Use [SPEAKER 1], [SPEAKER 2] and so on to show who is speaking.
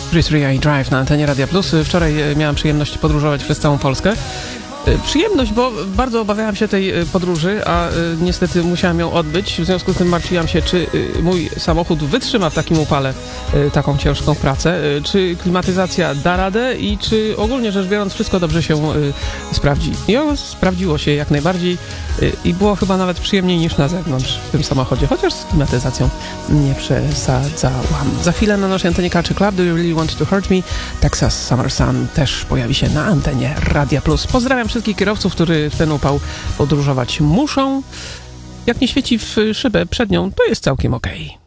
[SPEAKER 1] 33i Drive na antenie Radia Plus. Wczoraj miałem przyjemność podróżować przez całą Polskę. Przyjemność, bo bardzo obawiałam się tej podróży, a niestety musiałam ją odbyć. W związku z tym martwiłam się, czy mój samochód wytrzyma w takim upale taką ciężką pracę, czy klimatyzacja da radę i czy ogólnie rzecz biorąc wszystko dobrze się sprawdzi. I sprawdziło się jak najbardziej i było chyba nawet przyjemniej niż na zewnątrz w tym samochodzie, chociaż z klimatyzacją nie przesadzałam. Za chwilę na naszej antenie Culture Club Do You Really Want To Hurt Me? Texas Summer Sun też pojawi się na antenie Radia Plus. Pozdrawiam wszystkich kierowców, którzy w ten upał podróżować muszą. Jak nie świeci w szybę przed nią, to jest całkiem okej.